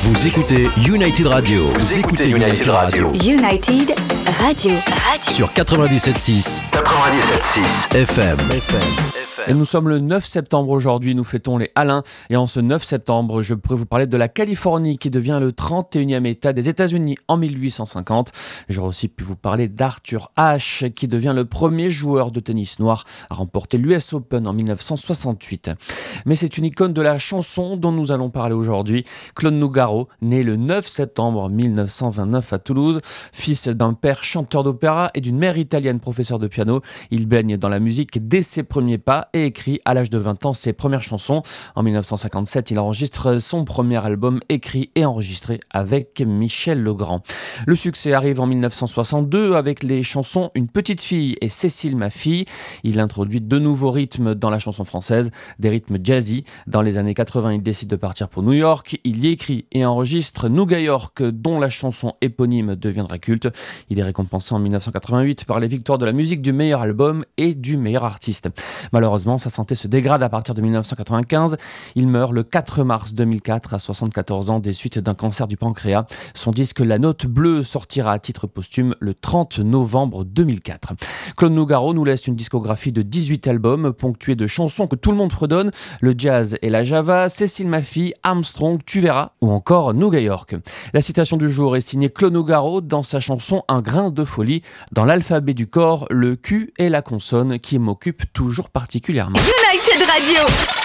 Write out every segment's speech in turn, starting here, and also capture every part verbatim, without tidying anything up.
Vous écoutez United Radio. Vous écoutez United Radio. United Radio. Radio. Sur quatre-vingt-dix-sept six. quatre-vingt-dix-sept six. F M. F M. Et nous sommes le neuf septembre aujourd'hui, nous fêtons les Alains. Et en ce neuf septembre, je pourrais vous parler de la Californie qui devient le trente et unième État des États-Unis en mille huit cent cinquante. J'aurais aussi pu vous parler d'Arthur Ashe qui devient le premier joueur de tennis noir à remporter l'U S Open en mille neuf cent soixante-huit. Mais c'est une icône de la chanson dont nous allons parler aujourd'hui. Claude Nougaro, né le neuf septembre mille neuf cent vingt-neuf à Toulouse, fils d'un père chanteur d'opéra et d'une mère italienne professeure de piano. Il baigne dans la musique dès ses premiers pas et écrit à l'âge de vingt ans ses premières chansons. En mille neuf cent cinquante-sept, il enregistre son premier album écrit et enregistré avec Michel Legrand. Le succès arrive en mille neuf cent soixante-deux avec les chansons Une petite fille et Cécile ma fille. Il introduit de nouveaux rythmes dans la chanson française, des rythmes jazzy. Dans les années quatre-vingts, il décide de partir pour New York. Il y écrit et enregistre Nouga York, dont la chanson éponyme deviendra culte. Il est récompensé en mille neuf cent quatre-vingt-huit par les victoires de la musique du meilleur album et du meilleur artiste. Malheureusement, sa santé se dégrade à partir de mille neuf cent quatre-vingt-quinze. Il meurt le quatre mars deux mille quatre à soixante-quatorze ans des suites d'un cancer du pancréas. Son disque La Note Bleue sortira à titre posthume le trente novembre deux mille quatre. Claude Nougaro nous laisse une discographie de dix-huit albums ponctués de chansons que tout le monde fredonne, le jazz et la java, Cécile ma fille, Armstrong, Tu verras ou encore Nouga York. La citation du jour est signée Claude Nougaro dans sa chanson Un grain de folie. Dans l'alphabet du corps, le Q est la consonne qui m'occupe toujours particulièrement. United Radio.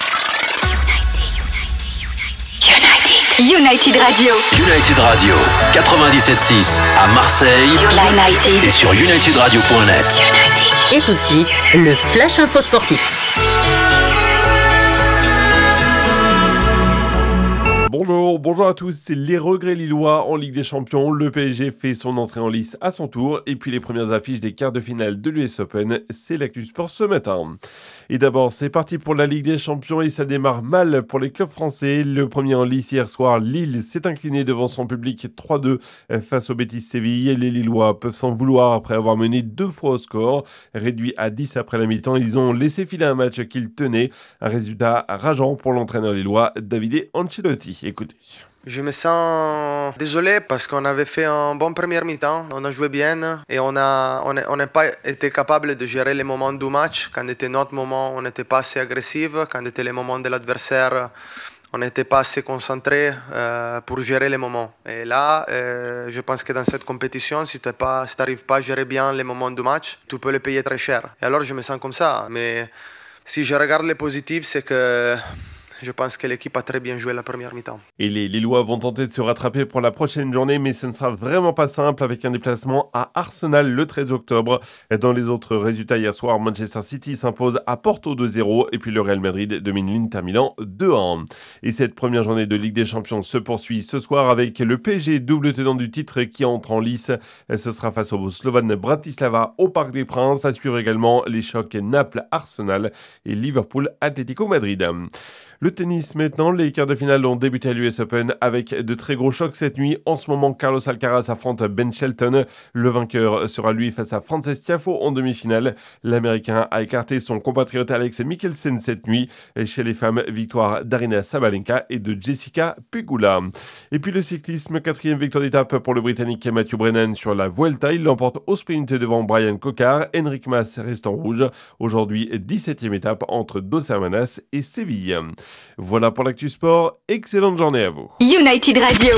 United, United Radio. United Radio. quatre-vingt-dix-sept six à Marseille. United. Et sur united radio point net. Et tout de suite, le Flash Info Sportif. Bonjour, bonjour à tous, c'est les regrets lillois en Ligue des Champions. Le P S G fait son entrée en lice à son tour et puis les premières affiches des quarts de finale de l'U S Open, c'est l'actu sport ce matin. Et d'abord, c'est parti pour la Ligue des Champions et ça démarre mal pour les clubs français. Le premier en lice hier soir, Lille s'est incliné devant son public trois deux face au Betis Séville. Les Lillois peuvent s'en vouloir après avoir mené deux fois au score. Réduit à dix après la mi-temps, ils ont laissé filer un match qu'ils tenaient. Un résultat rageant pour l'entraîneur lillois, Davide Ancelotti. Écoutez. Je me sens désolé parce qu'on avait fait un bon premier mi-temps, on a joué bien et on n'a on on pas été capable de gérer les moments du match. Quand était notre moment, on n'était pas assez agressif. Quand était les moments de l'adversaire, on n'était pas assez concentré euh, pour gérer les moments. Et là, euh, je pense que dans cette compétition, si tu n'arrives pas à gérer bien les moments du match, tu peux les payer très cher. Et alors je me sens comme ça. Mais si je regarde les positifs, c'est que je pense que l'équipe a très bien joué la première mi-temps. Et les Lillois vont tenter de se rattraper pour la prochaine journée, mais ce ne sera vraiment pas simple avec un déplacement à Arsenal le treize octobre. Dans les autres résultats hier soir, Manchester City s'impose à Porto deux zéro et puis le Real Madrid domine l'Inter Milan deux un. Et cette première journée de Ligue des Champions se poursuit ce soir avec le P S G, double tenant du titre, qui entre en lice. Ce sera face au Slovan Bratislava au Parc des Princes. À suivre également les chocs Naples-Arsenal et Liverpool-Atlético Madrid. Le tennis maintenant, les quarts de finale ont débuté à l'U S Open avec de très gros chocs cette nuit. En ce moment, Carlos Alcaraz affronte Ben Shelton. Le vainqueur sera lui face à Frances Tiafoe en demi-finale. L'Américain a écarté son compatriote Alex Mikkelsen cette nuit. Et chez les femmes, victoire d'Aryna Sabalenka et de Jessica Pegula. Et puis le cyclisme, quatrième victoire d'étape pour le Britannique Matthew Brennan sur la Vuelta. Il l'emporte au sprint devant Brian Cocard. Henrik Mas reste en rouge. Aujourd'hui, dix-septième étape entre Dos Hermanas et Séville. Voilà pour l'actu sport, excellente journée à vous. United Radio.